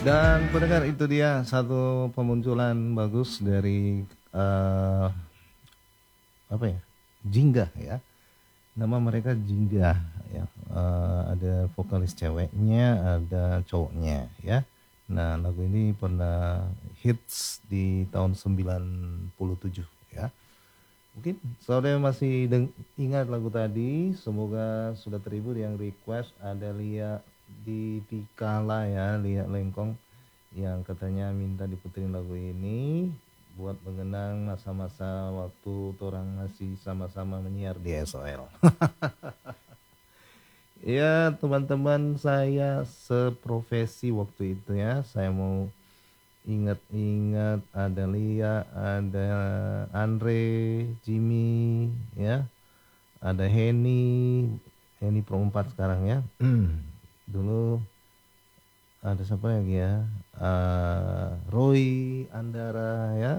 Dan pendengar, itu dia satu pemunculan bagus dari apa ya, Jingga ya, nama mereka Jingga ya. Ada vokalis ceweknya, ada cowoknya ya. Nah, lagu ini pernah hits di tahun 97 ya. Mungkin saudara masih ingat lagu tadi. Semoga sudah terhibur. Yang request ada Lia di Tikala ya, Lia Lengkong, yang katanya minta diputerin lagu ini buat mengenang masa-masa waktu orang masih sama-sama menyiar di SOL. Ya, teman-teman saya seprofesi waktu itu ya. Saya mau ingat-ingat, ada Lia, ada Andre, Jimmy ya, ada Henny Pro 4 sekarang ya. Dulu ada siapa lagi ya, Roy Andara ya,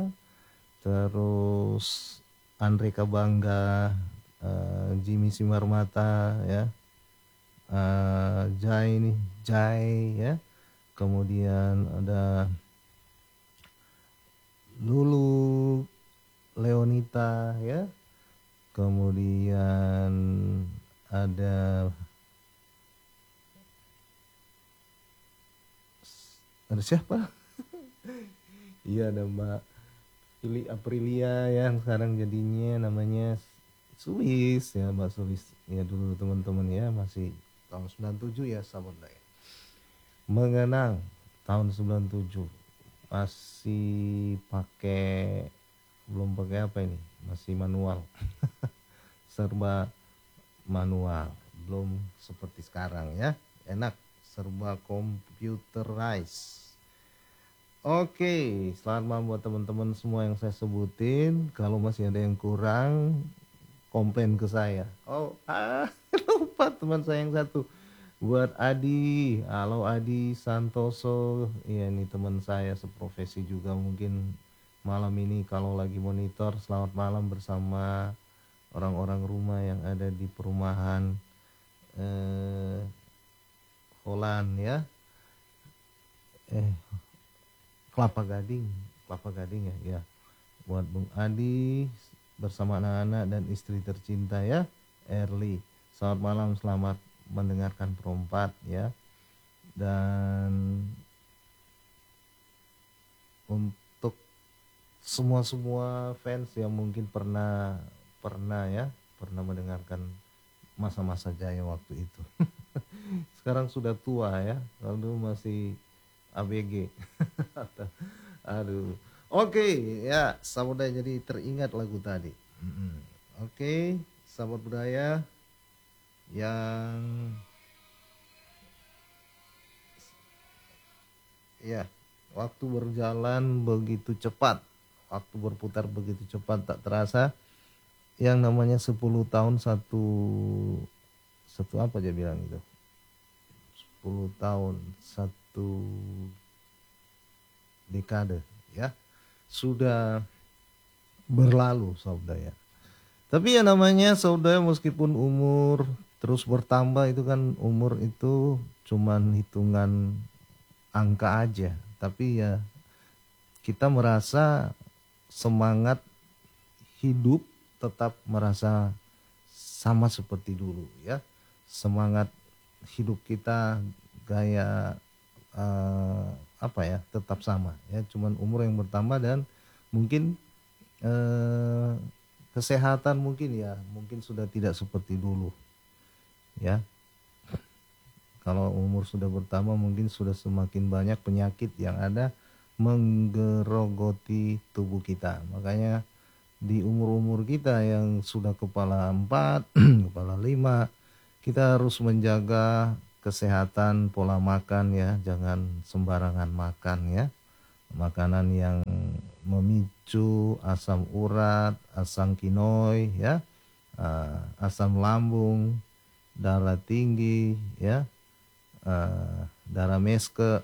terus Andre Kabangga, Jimmy Simarmata ya, Jai ya, kemudian ada Lulu Leonita ya, kemudian ada siapa? Iya, ada Mbak Fili Aprilia yang sekarang jadinya namanya Sulis ya, Mbak Sulis ya. Dulu teman-teman ya, masih tahun 97 ya, sahabat saya. Mengenang tahun 97 masih pakai, belum pakai apa ini, masih manual. Serba manual, belum seperti sekarang ya, enak, serba computerized. Oke, selamat malam buat teman-teman semua yang saya sebutin. Kalau masih ada yang kurang, komplain ke saya. Lupa teman saya yang satu, buat Adi. Halo Adi Santoso, ya ini teman saya seprofesi juga. Mungkin malam ini kalau lagi monitor, selamat malam bersama orang-orang rumah yang ada di perumahan Holland ya, Kelapa Gading ya. Buat Bung Adi bersama anak-anak dan istri tercinta ya, Erli. Selamat malam, selamat mendengarkan Perompat ya. Dan untuk semua fans yang mungkin pernah mendengarkan masa-masa jaya waktu itu. Sekarang sudah tua ya, lalu masih ABG. Aduh. Oke ya, sahabat budaya, jadi teringat lagu tadi. Oke, sahabat budaya yang ya, waktu berjalan begitu cepat, waktu berputar begitu cepat, tak terasa. Yang namanya 10 tahun satu apa aja bilang itu, 10 tahun satu dekade ya, sudah berlalu saudara. Tapi ya namanya saudara, meskipun umur terus bertambah, itu kan umur itu cuman hitungan angka aja. Tapi ya kita merasa semangat hidup tetap merasa sama seperti dulu ya. Semangat hidup kita, gaya tetap sama ya. Cuman umur yang bertambah dan mungkin kesehatan mungkin sudah tidak seperti dulu ya. Kalau umur sudah bertambah, mungkin sudah semakin banyak penyakit yang ada menggerogoti tubuh kita. Makanya di umur-umur kita yang sudah kepala 4, kepala 5, kita harus menjaga kesehatan, pola makan ya. Jangan sembarangan makan ya. Makanan yang memicu asam urat, asam kinoi ya, asam lambung, darah tinggi ya, darah meske.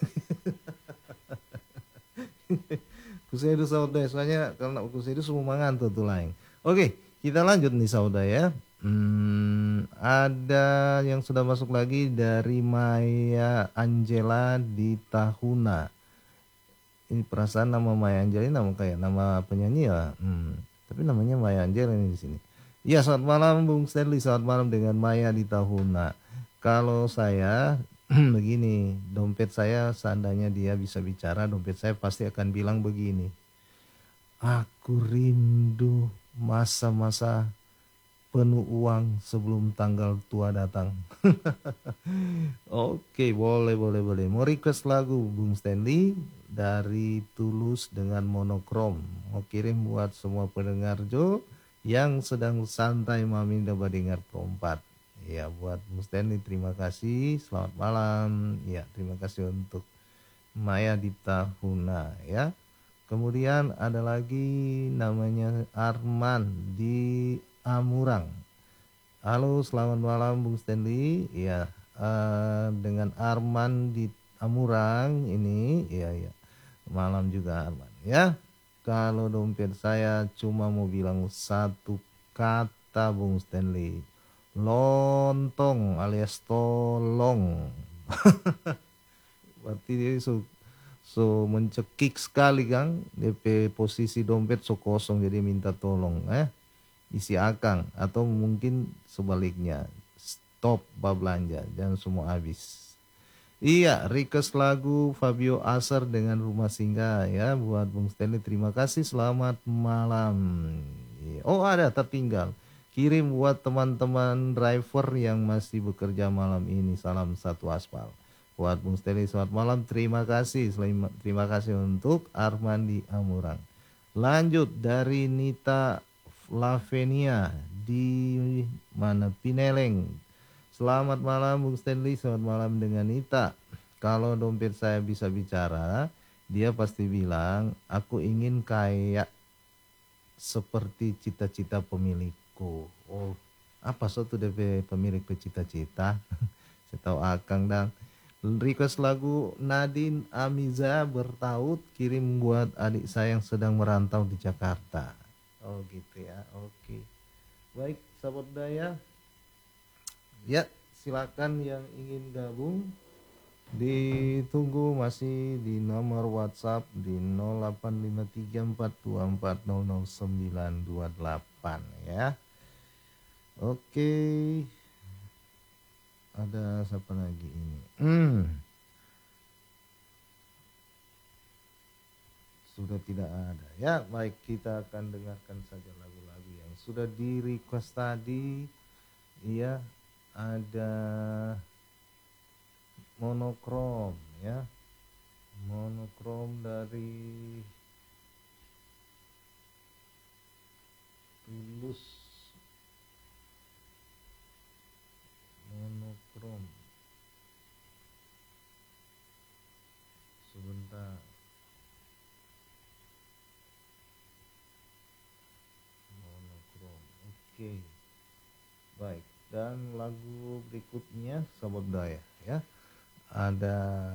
Kusedu saudara, soalnya kalau kusedu semua mangan tuh lain. Oke, kita lanjut nih saudara ya. ada yang sudah masuk lagi dari Maya Angela di Tahuna. Ini perasaan nama Maya Angela ini nama kayak nama penyanyi ya. Tapi namanya Maya Angela ini di sini. Ya, selamat malam Bung Stanley, selamat malam dengan Maya di Tahuna. Kalau saya begini, dompet saya seandainya dia bisa bicara, dompet saya pasti akan bilang begini. Aku rindu masa-masa penuh uang sebelum tanggal tua datang. Oke, boleh. Mau request lagu Bung Stanley dari Tulus dengan Monokrom. Mau kirim buat semua pendengar Jo yang sedang santai mami dapat dengar perempat. Ya, buat Bung Stanley terima kasih. Selamat malam. Ya, terima kasih untuk Maya Dita Huna ya. Kemudian ada lagi namanya Arman di Amurang. Halo, selamat malam Bung Stanley. Ya, dengan Arman di Amurang ini, ya. Malam juga Arman ya. Kalau dompet saya cuma mau bilang satu kata Bung Stanley. Lontong alias tolong. Berarti dia so mencekik sekali Kang. DP posisi dompet so kosong jadi minta tolong isi akang atau mungkin sebaliknya stop belanja jangan semua habis. Iya, request lagu Fabio Aser dengan Rumah Singgah ya buat Bung Stanley. Terima kasih, selamat malam. Iya. Oh, ada tertinggal. Kirim buat teman-teman driver yang masih bekerja malam ini. Salam satu aspal. Buat Bung Stanley selamat malam. Terima kasih. Terima kasih untuk Arman di Amurang. Lanjut dari Nita Lavenia di mana Pineleng. Selamat malam Bung Stanley, selamat malam dengan Nita. Kalau dompet saya bisa bicara, dia pasti bilang, aku ingin kayak seperti cita-cita pemilikku. Oh, apa suatu DP pemilik cita-cita? Saya tahu Akang dang. Request lagu Nadine Amiza Bertaut, kirim buat adik saya yang sedang merantau di Jakarta. Oh gitu ya, oke. Baik, sahabat daya. Ya, silakan yang ingin gabung. Ditunggu masih di nomor WhatsApp di 085342400928 ya. Oke. Ada siapa lagi ini? Sudah tidak ada. Ya, baik, kita akan dengarkan saja lagu-lagu yang sudah di request tadi. Iya, ada Monokrom ya. Monokrom dari Tulus. Monokrom. Sebentar. Monokrom. Oke. Baik, dan lagu berikutnya sahabat daya ya. Ada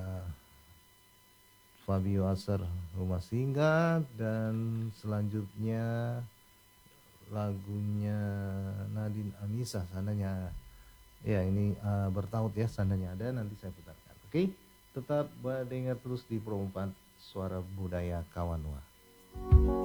Fabio Aser Rumah Singgah dan selanjutnya lagunya Nadine Amisa seandainya ya ini bertaut ya seandainya ada nanti saya putarkan. Oke, tetap dengar terus di Pro 4 Suara Budaya Kawanwa.